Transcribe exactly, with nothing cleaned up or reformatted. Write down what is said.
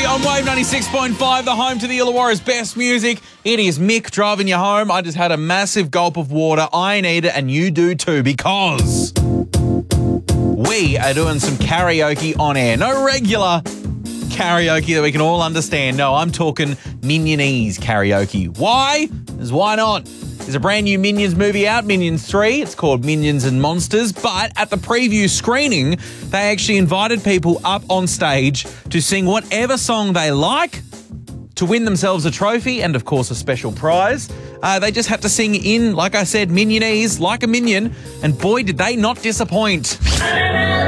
on Wave ninety-six point five, the home to the Illawarra's best music. It is Mick driving you home. I just had a massive gulp of water. I need it, and you do too, because we are doing some karaoke on air. No regular karaoke that we can all understand. No, I'm talking Minionese karaoke. Why? Because why not? There's a brand new Minions movie out, Minions three. It's called Minions and Monsters. But at the preview screening, they actually invited people up on stage to sing whatever song they like to win themselves a trophy and, of course, a special prize. Uh, they just have to sing in, like I said, Minionese, like a minion. And boy, did they not disappoint.